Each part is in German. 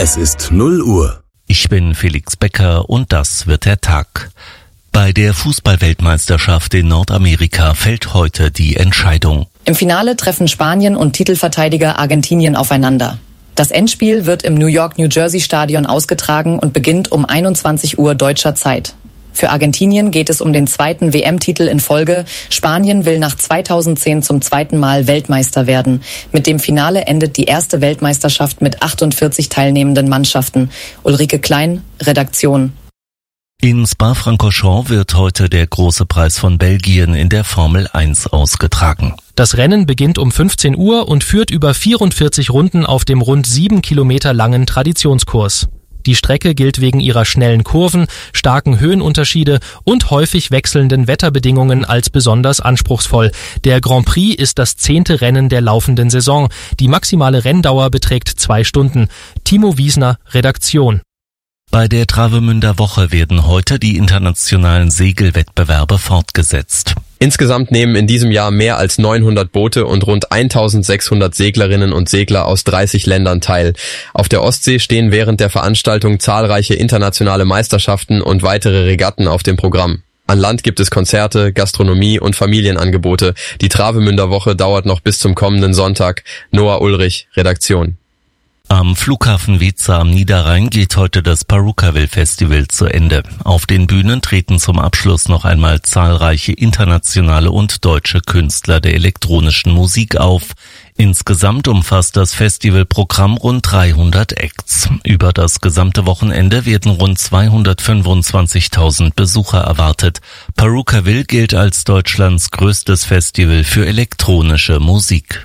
Es ist 0 Uhr. Ich bin Felix Becker und das wird der Tag. Bei der Fußball-Weltmeisterschaft in Nordamerika fällt heute die Entscheidung. Im Finale treffen Spanien und Titelverteidiger Argentinien aufeinander. Das Endspiel wird im New York-New Jersey-Stadion ausgetragen und beginnt um 21 Uhr deutscher Zeit. Für Argentinien geht es um den zweiten WM-Titel in Folge. Spanien will nach 2010 zum zweiten Mal Weltmeister werden. Mit dem Finale endet die erste Weltmeisterschaft mit 48 teilnehmenden Mannschaften. Ulrike Klein, Redaktion. In Spa-Francorchamps wird heute der große Preis von Belgien in der Formel 1 ausgetragen. Das Rennen beginnt um 15 Uhr und führt über 44 Runden auf dem rund 7 Kilometer langen Traditionskurs. Die Strecke gilt wegen ihrer schnellen Kurven, starken Höhenunterschiede und häufig wechselnden Wetterbedingungen als besonders anspruchsvoll. Der Grand Prix ist das 10. Rennen der laufenden Saison. Die maximale Renndauer beträgt 2 Stunden. Timo Wiesner, Redaktion. Bei der Travemünder Woche werden heute die internationalen Segelwettbewerbe fortgesetzt. Insgesamt nehmen in diesem Jahr mehr als 900 Boote und rund 1600 Seglerinnen und Segler aus 30 Ländern teil. Auf der Ostsee stehen während der Veranstaltung zahlreiche internationale Meisterschaften und weitere Regatten auf dem Programm. An Land gibt es Konzerte, Gastronomie und Familienangebote. Die Travemünder Woche dauert noch bis zum kommenden Sonntag. Noah Ulrich, Redaktion. Am Flughafen Weeze am Niederrhein geht heute das Purukaville Festival zu Ende. Auf den Bühnen treten zum Abschluss noch einmal zahlreiche internationale und deutsche Künstler der elektronischen Musik auf. Insgesamt umfasst das Festivalprogramm rund 300 Acts. Über das gesamte Wochenende werden rund 225.000 Besucher erwartet. Purukaville gilt als Deutschlands größtes Festival für elektronische Musik.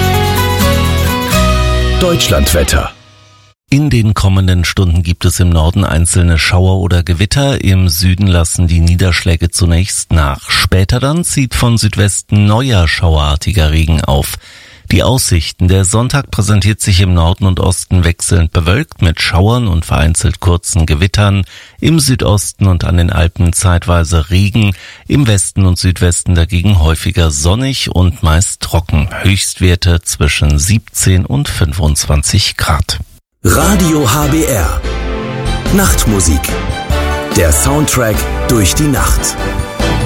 Deutschlandwetter. In den kommenden Stunden gibt es im Norden einzelne Schauer oder Gewitter. Im Süden lassen die Niederschläge zunächst nach. Später dann zieht von Südwesten neuer schauerartiger Regen auf. Die Aussichten: Der Sonntag präsentiert sich im Norden und Osten wechselnd bewölkt mit Schauern und vereinzelt kurzen Gewittern. Im Südosten und an den Alpen zeitweise Regen. Im Westen und Südwesten dagegen häufiger sonnig und meist trocken. Höchstwerte zwischen 17 und 25 Grad. Radio HBR. Nachtmusik. Der Soundtrack durch die Nacht.